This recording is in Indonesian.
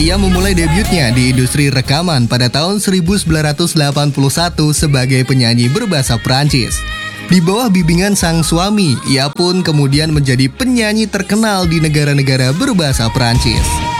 Ia memulai debutnya di industri rekaman pada tahun 1981 sebagai penyanyi berbahasa Prancis. Di bawah bimbingan sang suami, ia pun kemudian menjadi penyanyi terkenal di negara-negara berbahasa Prancis.